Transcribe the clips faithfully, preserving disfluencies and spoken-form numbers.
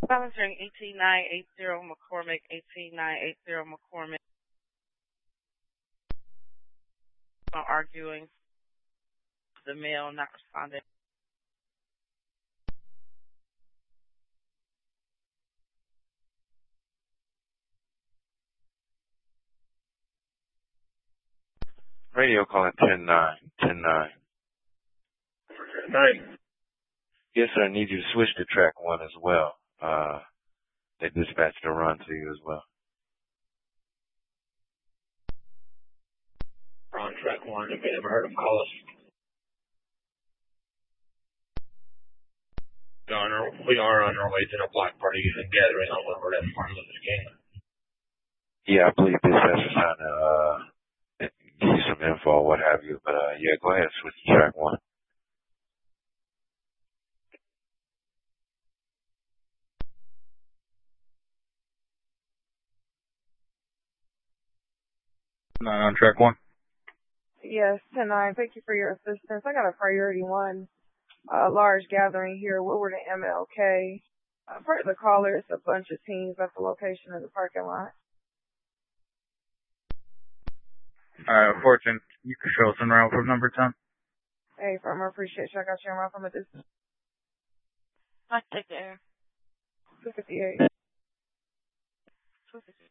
Monitoring eighteen nine eighty McCormick, eighteen nine eighty McCormick. Arguing. The male not responding. Radio calling ten nine. ten nine. nine. Yes, sir. I need you to switch to track one as well. Uh, they dispatched a run to you as well. We're on track one. If you ever heard them call us. We are on our, we are on our way to the block party and gathering on Lumber at Martin Luther King. Yeah, I believe dispatch is trying to uh, give you some info or what have you. But uh, yeah, go ahead and switch to track one. Nine on track one. Yes, ten nine. Thank you for your assistance. I got a priority one, uh, large gathering here, Woodward and M L K. Uh, per the caller, it's a bunch of teens at the location of the parking lot. Uh, Fortune, you can show us in route from number ten. Hey, firm, I appreciate you. I got you around from a distance. I take the air. two fifty-eight. two fifty.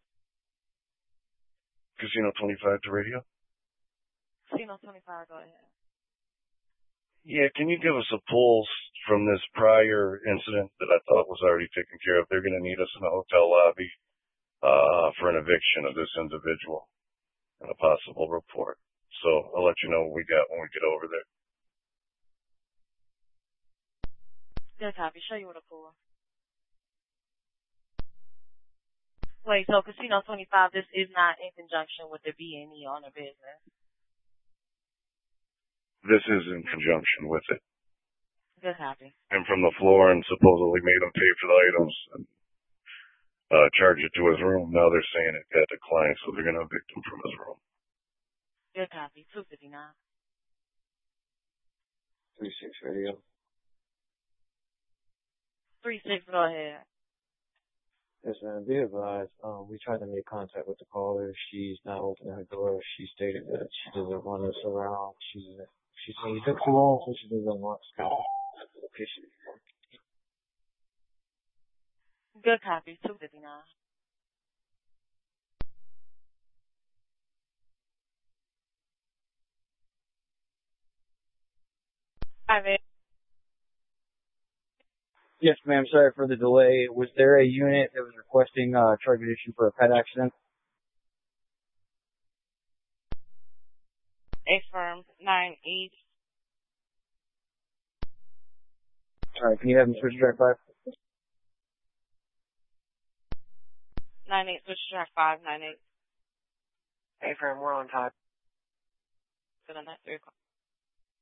Casino twenty-five to radio. Casino twenty-five, go ahead. Yeah, can you give us a pulse from this prior incident that I thought was already taken care of? They're going to need us in the hotel lobby uh, for an eviction of this individual and a possible report. So I'll let you know what we got when we get over there. Good copy. Show you what a pull. Wait, so Casino twenty-five, this is not in conjunction with the B and E on the business? This is in conjunction with it. Good copy. And from the floor and supposedly made him pay for the items and uh, charge it to his room. Now they're saying it got declined, so they're going to evict him from his room. Good copy. two fifty-nine. three six radio. three six, go ahead. Yes, ma'am. Be advised, um, we tried to make contact with the caller. She's not opening her door. She stated that she doesn't want us around. She's, she said we took too long, so she doesn't want us to location. Good copy. two fifty-nine. Hi, man. Yes, ma'am. Sorry for the delay. Was there a unit that was requesting uh, charge addition for a pet accident? A firm nine eight. All right. Can you have them switch to track five? Nine eight switch to track five nine eight. Hey, firm, we're on time. Good on that three o'clock.